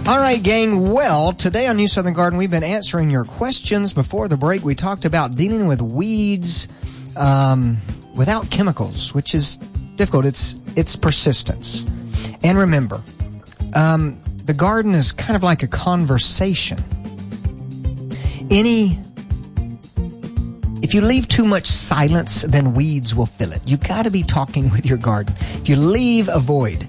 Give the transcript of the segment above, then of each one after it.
All right, gang. Well, today on New Southern Garden, we've been answering your questions. Before the break, we talked about dealing with weeds without chemicals, which is difficult. It's persistence. And remember, the garden is kind of like a conversation. If you leave too much silence, then weeds will fill it. You got to be talking with your garden. If you leave a void,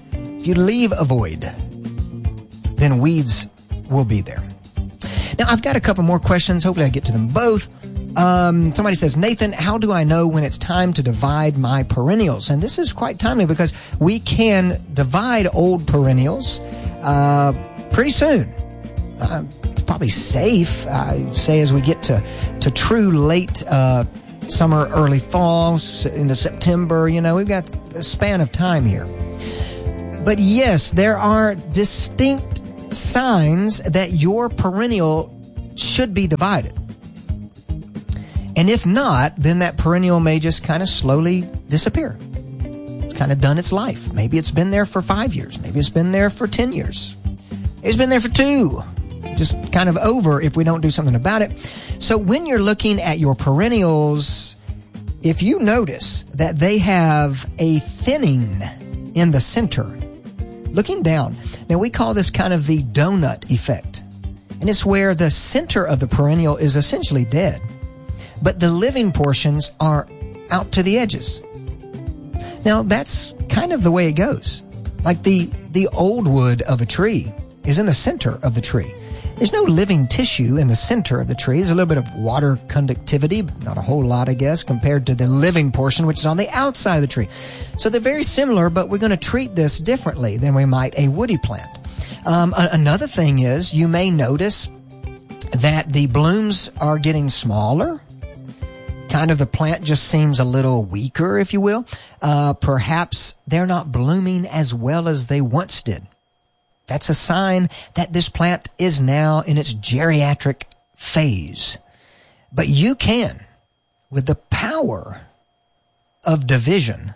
then weeds will be there. Now, I've got a couple more questions. Hopefully I get to them both. Somebody says, Nathan, how do I know when it's time to divide my perennials? And this is quite timely because we can divide old perennials pretty soon. It's probably safe, I say, as we get to true late summer, early fall, into September. We've got a span of time here. But yes, there are distinct signs that your perennial should be divided. And if not, then that perennial may just kind of slowly disappear. It's kind of done its life. Maybe it's been there for 5 years. Maybe it's been there for 10 years. It's been there for 2. Just kind of over if we don't do something about it. So when you're looking at your perennials, if you notice that they have a thinning in the center, looking down, now we call this kind of the donut effect. And it's where the center of the perennial is essentially dead, but the living portions are out to the edges. Now that's kind of the way it goes. Like the old wood of a tree is in the center of the tree. There's no living tissue in the center of the tree. There's a little bit of water conductivity, not a whole lot, I guess, compared to the living portion, which is on the outside of the tree. So they're very similar, but we're going to treat this differently than we might a woody plant. Another thing is you may notice that the blooms are getting smaller. Kind of the plant just seems a little weaker, if you will. Perhaps they're not blooming as well as they once did. That's a sign that this plant is now in its geriatric phase. But you can, with the power of division,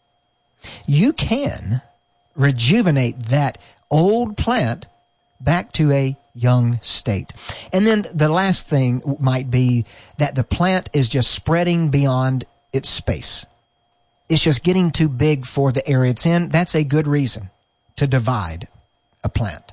you can rejuvenate that old plant back to a young state. And then the last thing might be that the plant is just spreading beyond its space. It's just getting too big for the area it's in. That's a good reason to divide a plant.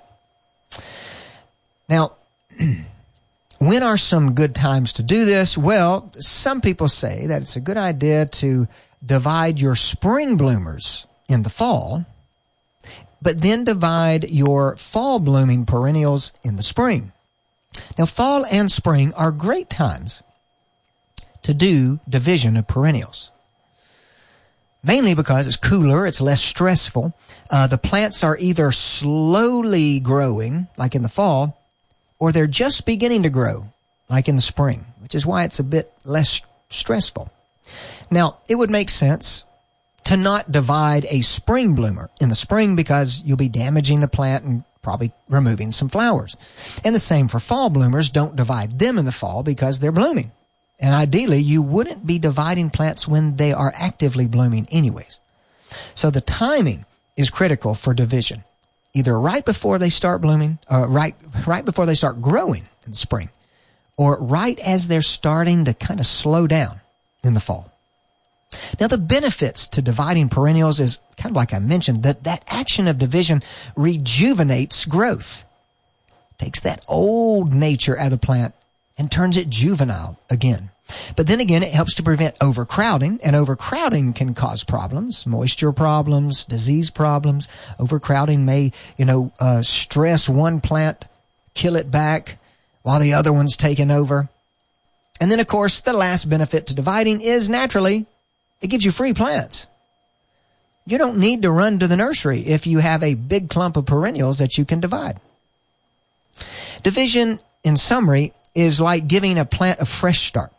Now, when are some good times to do this? Well, some people say that it's a good idea to divide your spring bloomers in the fall, but then divide your fall blooming perennials in the spring. Now, fall and spring are great times to do division of perennials. Mainly because it's cooler, it's less stressful. The plants are either slowly growing, like in the fall, or they're just beginning to grow, like in the spring, which is why it's a bit less stressful. Now, it would make sense to not divide a spring bloomer in the spring because you'll be damaging the plant and probably removing some flowers. And the same for fall bloomers. Don't divide them in the fall because they're blooming. And ideally, you wouldn't be dividing plants when they are actively blooming anyways. So the timing is critical for division. Either right before they start blooming, or right before they start growing in the spring, or right as they're starting to kind of slow down in the fall. Now, the benefits to dividing perennials is kind of like I mentioned, that action of division rejuvenates growth. Takes that old nature out of the plant and turns it juvenile again. But then again, it helps to prevent overcrowding, and overcrowding can cause problems, moisture problems, disease problems. Overcrowding may, stress one plant, kill it back while the other one's taken over. And then, of course, the last benefit to dividing is naturally, it gives you free plants. You don't need to run to the nursery if you have a big clump of perennials that you can divide. Division, in summary, is like giving a plant a fresh start.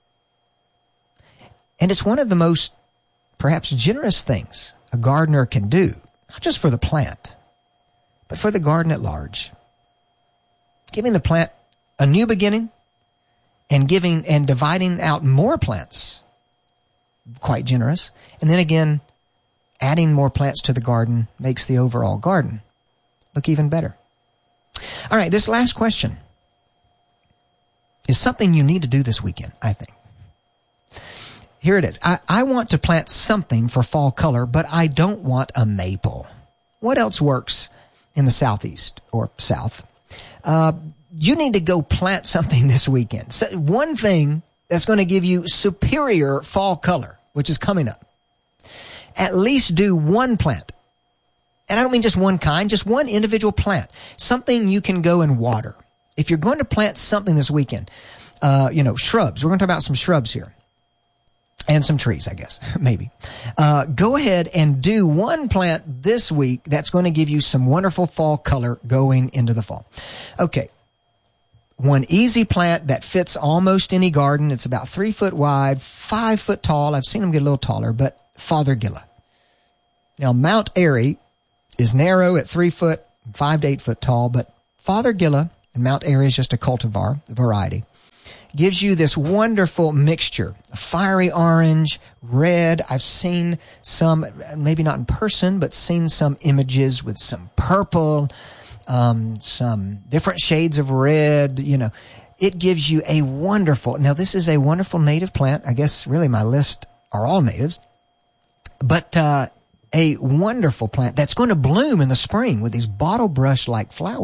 And it's one of the most, perhaps, generous things a gardener can do, not just for the plant, but for the garden at large. Giving the plant a new beginning and giving and dividing out more plants, quite generous. And then again, adding more plants to the garden makes the overall garden look even better. All right, this last question is something you need to do this weekend, I think. Here it is. I want to plant something for fall color, but I don't want a maple. What else works in the southeast or south? You need to go plant something this weekend. So one thing that's going to give you superior fall color, which is coming up. At least do one plant. And I don't mean just one kind, just one individual plant. Something you can go and water. If you're going to plant something this weekend, shrubs. We're going to talk about some shrubs here. And some trees, I guess, maybe. Go ahead and do one plant this week that's going to give you some wonderful fall color going into the fall. Okay. One easy plant that fits almost any garden. It's about 3 foot wide, 5 foot tall. I've seen them get a little taller, but Fothergilla. Now, Mount Airy is narrow at 3 foot, 5 to 8 foot tall, but Fothergilla and Mount Airy is just a cultivar variety. Gives you this wonderful mixture, fiery orange, red. I've seen some, maybe not in person, but seen some images with some purple, some different shades of red. It gives you a wonderful, now this is a wonderful native plant. I guess really my list are all natives, but a wonderful plant that's going to bloom in the spring with these bottle brush-like flowers.